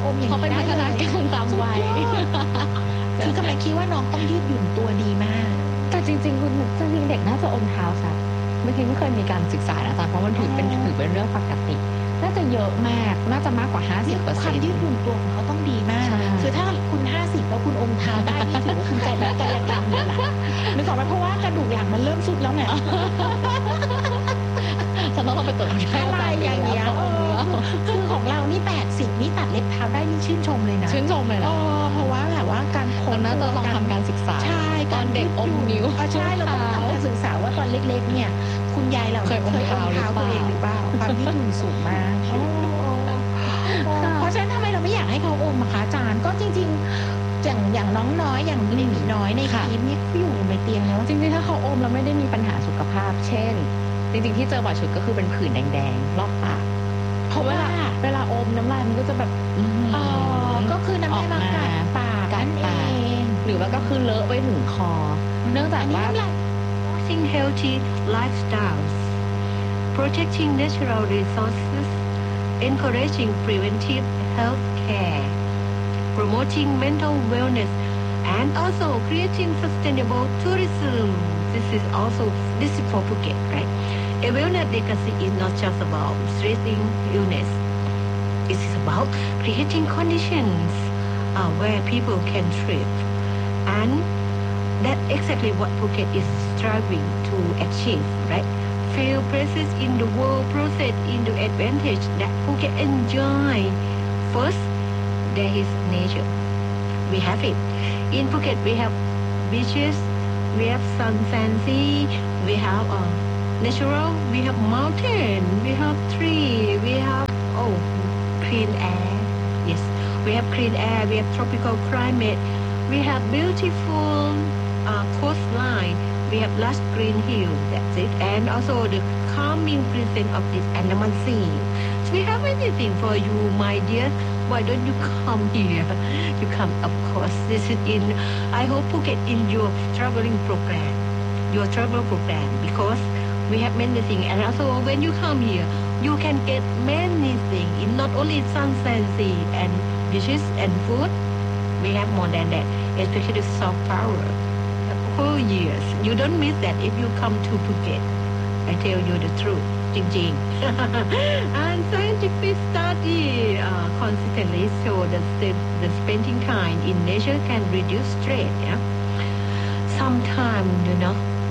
อมอย่างนี้ได้เลยเขาเป็นพัฒนาการตามวัยคือกำลังคิดว่าน้องต้องยืดหยุ่นตัวดีมากแต่จริงๆคุณจริงๆเด็กน่าจะอมเท้าสัตว์เมื่อกี้ไม่เคยมีการศึกษานะจ๊ะเพราะมันถือเป็นเรื่องปกติน่าจะเยอะมากน่าจะมากกว่า 50% ความยืดหยุ่นตัวของเขาต้องดีมากคือถ้าคุณ50แล้วคุณอมเท้าได้นี่ถือว่าคุณใจแบบกายกรรมเลยล่ะนึกออกไหมเพราะว่ากระดูกหลังมันเริ่มสุดแล้วไงฉันต้องไปตรวจอะไรอย่างเงี้ยคือของเรานี่80นี่ตัดเล็บเท้าได้นี่ชื่นชมเลยนะชื่นชมเลยนะเพราะว่าแบบว่าการคนน่าจะลองทำการศึกษาใช่ตอนเด็กอมนิ้วใช่เราต้องทำการศึกษาว่าตอนเล็กๆเนี่ยคุณยายเราเคยอมเท้าตัวเองหรือเปล่าความยืดหยุ่นสูงมากเพราะฉะนั้นทำไมเราไม่อยากให้เขาอมคะอาจารย์ก็จริงๆอย่างน้องน้อยอย่างเบบีน้อยในคลิปนี้เขาอยู่ในเตียงแล้วจริงๆถ้าเขาอมแล้วไม่ได้มีปัญหาสุขภาพเช่นจริงๆที่เจอบ่อยสุดก็คือเป็นผื่นแดงๆรอบปากเพราะเวลาอมน้ำลายมันก็จะแบบก็คือน้ำลายมากัดปากนั่นเองหรือว่าก็คือเลอะไปถึงคอเนื่องจากว่า promoting healthy lifestyles protecting natural resources encouraging preventive health care promoting mental wellness and also creating sustainable tourism this is for Phuket right A wellness legacy is not just about treating illness. It is about creating conditions where people can thrive. And that's exactly what Phuket is striving to achieve, right? Few places in the world process in the advantage that Phuket enjoy. First, there is nature. We have it. In Phuket, we have beaches, we have sunset sea, we have natural, we have mountain, we have tree, we have clean air. Yes, we have clean air, we have tropical climate, we have beautiful coastline, we have lush green hill, that's it, and also the calming presence of this Andaman Sea. So we have anything for you, my dear. Why don't you come here? You come, of course. This is in, I hope Phuket in your traveling program, because we have many things, and also when you come here, you can get many things. In not only sunset, sea, and beaches and food, we have more than that, especially soft power. Whole years, you don't miss that if you come to Phuket. I tell you the truth, จริงๆ and scientific study consistently show that the spending time in nature can reduce stress. Yeah? Sometimes,